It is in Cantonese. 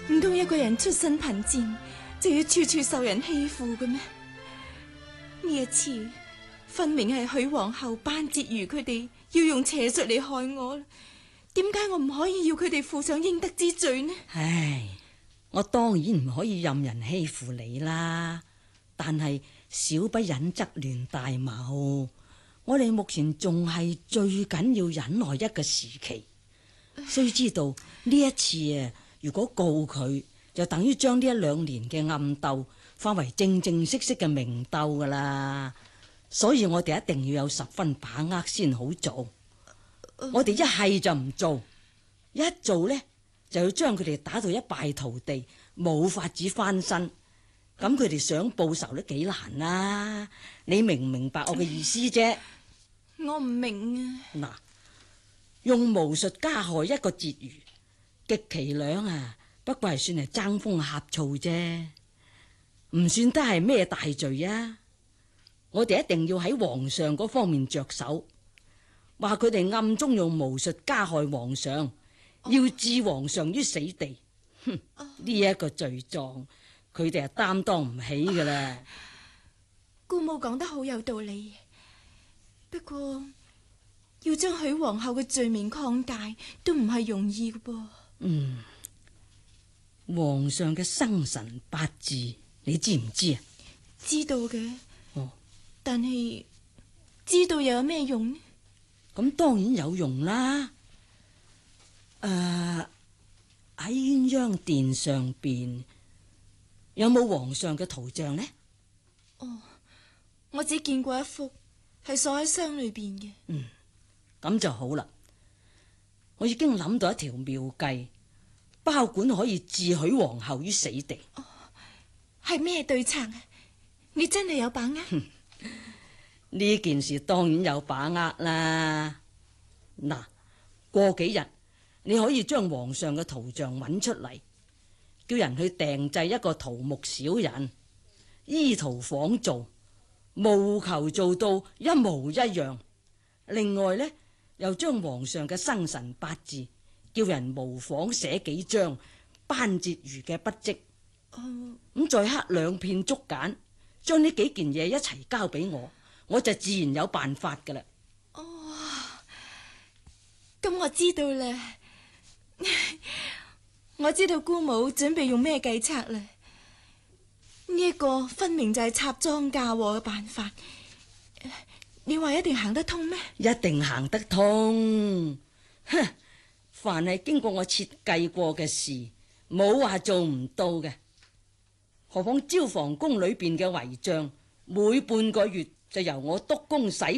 唔通一個人出身貧賤就要處處受人欺負嘅咩？呢一次分明係許皇后班婕妤佢哋要用邪術嚟害我，點解我唔可以要佢哋負上應得之罪呢？ 唉，我當然唔可以任人欺負你啦，但係小不忍則亂大謀。我哋目前仲係最緊要忍耐一個時期，須知道呢一次啊，如果告佢，就等於將呢一兩年嘅暗鬥化為正正式式嘅明鬥噶啦。所以我哋一定要有十分把握先好做。我哋一係就唔做，一做呢，就要將佢哋打到一敗塗地，冇法子翻身。咁佢哋想報仇都幾難啦。你明唔明白我嘅意思啫？ 我唔明啊。 嗱，用巫術加害一個婕妤，極其量啊，不過係算係爭風呷醋啫，唔算得係咩大罪啊。我哋一定要喺皇上嗰方面着手，話佢哋暗中用巫術加害皇上，要置皇上於死地。哼，呢一個罪狀，佢哋係擔當唔起噶啦。 姑母講得好有道理，不過要將許皇后嘅罪名擴大都唔係容易嘅噃。 皇上嘅生辰八字你知唔知啊？ 知道嘅。但係知道又有咩用呢？ 咁當然有用啦。喺鴛鴦殿上邊有冇皇上嘅圖像呢？ 我只見過一幅係鎖喺箱裏邊嘅。 咁就好啦。我已經諗到一條妙計，包管可以置許皇后於死地。 係咩對策啊？你真係有把握？ 呢件事當然有把握啦。嗱，過幾日你可以將皇上嘅圖像揾出嚟，叫人去訂製一個桃木小人，依圖仿造，務求做到一模一樣。另外呢，又將皇上嘅生辰八字叫人模仿寫幾張班婕妤嘅筆跡。咁再刻兩片竹簡，將呢幾件嘢一齊交俾我，我就自然有辦法噶啦。 咁我知道啦。我知道姑母準備用咩計策啦。呢一個分明就係插贓嫁禍嘅辦法。你話一定行得通咩？ 一定行得通。哼，凡係經過我設計過嘅事，冇話做唔到嘅。何況招房宮裏邊嘅遺賬，每半個月就由我督工洗